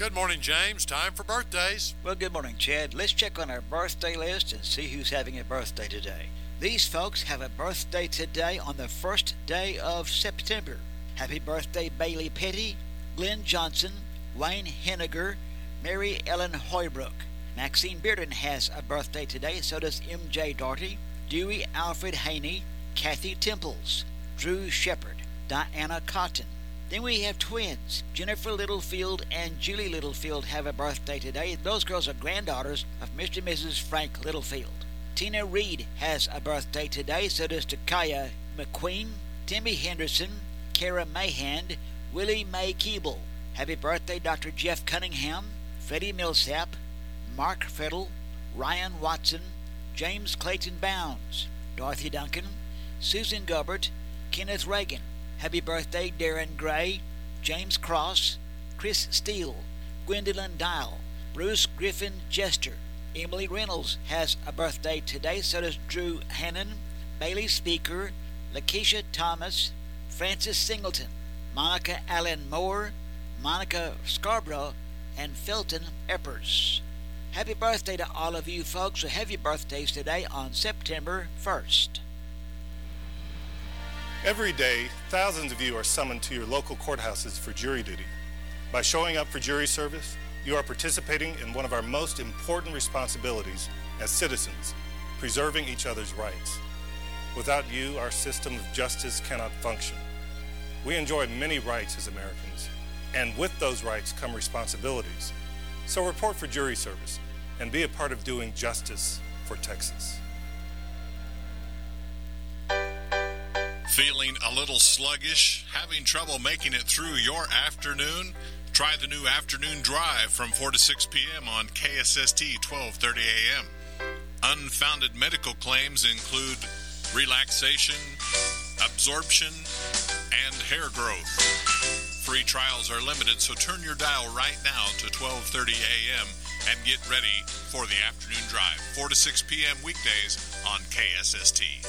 Good morning, James. Time for birthdays. Well, good morning, Chad. Let's check on our birthday list and see who's having a birthday today. These folks have a birthday today on the first day of September. Happy birthday, Bailey Petty, Glenn Johnson, Wayne Henniger, Mary Ellen Hoybrook. Maxine Bearden has a birthday today, so does M.J. Daugherty, Dewey Alfred Haney, Kathy Temples, Drew Shepard, Diana Cotton. Then we have twins. Jennifer Littlefield and Julie Littlefield have a birthday today. Those girls are granddaughters of Mr. and Mrs. Frank Littlefield. Tina Reed has a birthday today, so does Takaya McQueen, Timmy Henderson, Kara Mayhand, Willie Mae Keeble. Happy birthday, Dr. Jeff Cunningham, Freddie Millsap, Mark Fettle, Ryan Watson, James Clayton Bounds, Dorothy Duncan, Susan Gubbert, Kenneth Reagan. Happy birthday, Darren Gray, James Cross, Chris Steele, Gwendolyn Dial, Bruce Griffin Jester. Emily Reynolds has a birthday today, so does Drew Hannon, Bailey Speaker, Lakeisha Thomas, Francis Singleton, Monica Allen Moore, Monica Scarborough, and Felton Eppers. Happy birthday to all of you folks who have your birthdays today on September 1st. Every day, thousands of you are summoned to your local courthouses for jury duty. By showing up for jury service, you are participating in one of our most important responsibilities as citizens, preserving each other's rights. Without you, our system of justice cannot function. We enjoy many rights as Americans, and with those rights come responsibilities. So report for jury service and be a part of doing justice for Texas. Feeling a little sluggish? Having trouble making it through your afternoon? Try the new afternoon drive from 4 to 6 p.m. on KSST 1230 a.m. Unfounded medical claims include relaxation, absorption, and hair growth. Free trials are limited, so turn your dial right now to 1230 a.m. and get ready for the afternoon drive, 4 to 6 p.m. weekdays on KSST.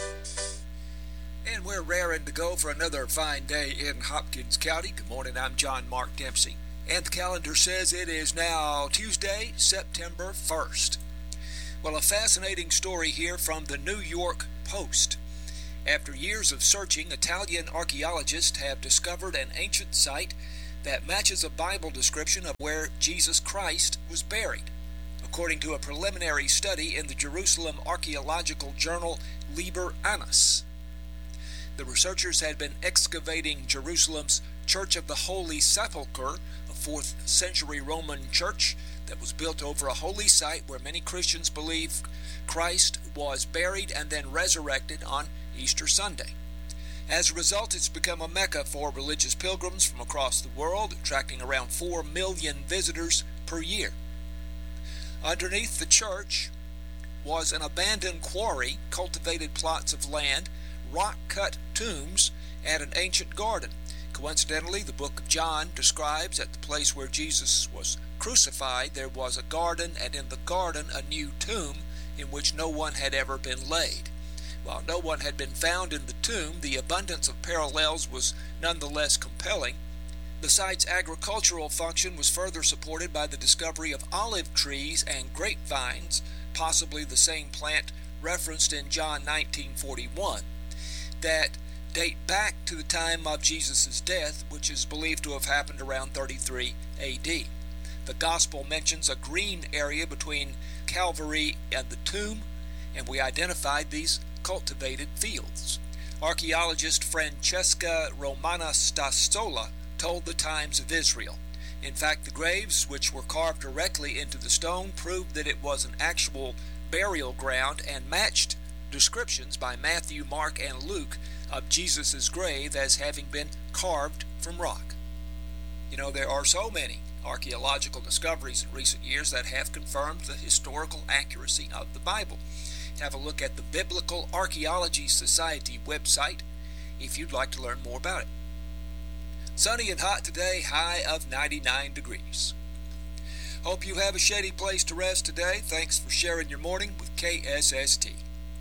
And we're raring to go for another fine day in Hopkins County. Good morning, I'm John Mark Dempsey. And the calendar says it is now Tuesday, September 1st. Well, a fascinating story here from the New York Post. After years of searching, Italian archaeologists have discovered an ancient site that matches a Bible description of where Jesus Christ was buried, according to a preliminary study in the Jerusalem archaeological journal Liber Annus. The researchers had been excavating Jerusalem's Church of the Holy Sepulchre, a 4th century Roman church that was built over a holy site where many Christians believe Christ was buried and then resurrected on Easter Sunday. As a result, it's become a mecca for religious pilgrims from across the world, attracting around 4 million visitors per year. Underneath the church was an abandoned quarry, cultivated plots of land, rock-cut tombs, and an ancient garden. Coincidentally, the book of John describes at the place where Jesus was crucified, there was a garden, and in the garden a new tomb in which no one had ever been laid. While no one had been found in the tomb, the abundance of parallels was nonetheless compelling. The site's agricultural function was further supported by the discovery of olive trees and grapevines, possibly the same plant referenced in John 19:41, that date back to the time of Jesus' death, which is believed to have happened around 33 A.D. The Gospel mentions a green area between Calvary and the tomb, and we identified these cultivated fields. Archaeologist Francesca Romana Stastola told the Times of Israel. In fact, the graves, which were carved directly into the stone, proved that it was an actual burial ground and matched descriptions by Matthew, Mark, and Luke of Jesus' grave as having been carved from rock. You know, there are so many archaeological discoveries in recent years that have confirmed the historical accuracy of the Bible. Have a look at the Biblical Archaeology Society website if you'd like to learn more about it. Sunny and hot today, high of 99 degrees. Hope you have a shady place to rest today. Thanks for sharing your morning with KSST.